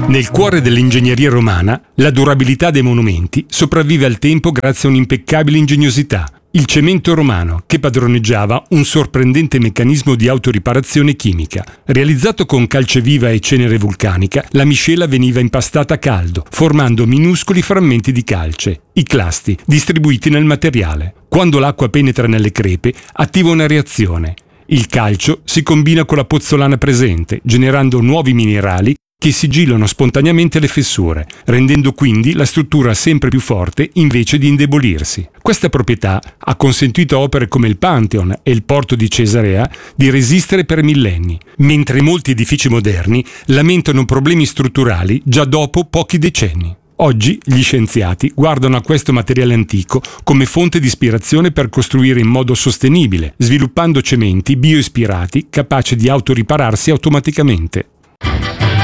Nel cuore dell'ingegneria romana, la durabilità dei monumenti sopravvive al tempo grazie a un'impeccabile ingegnosità. Il cemento romano, che padroneggiava un sorprendente meccanismo di autoriparazione chimica. Realizzato con calce viva e cenere vulcanica, la miscela veniva impastata a caldo, formando minuscoli frammenti di calce, i clasti, distribuiti nel materiale. Quando l'acqua penetra nelle crepe, attiva una reazione. Il calcio si combina con la pozzolana presente, generando nuovi minerali che sigillano spontaneamente le fessure, rendendo quindi la struttura sempre più forte invece di indebolirsi. Questa proprietà ha consentito a opere come il Pantheon e il porto di Cesarea di resistere per millenni, mentre molti edifici moderni lamentano problemi strutturali già dopo pochi decenni. Oggi gli scienziati guardano a questo materiale antico come fonte di ispirazione per costruire in modo sostenibile, sviluppando cementi bioispirati capaci di autoripararsi automaticamente.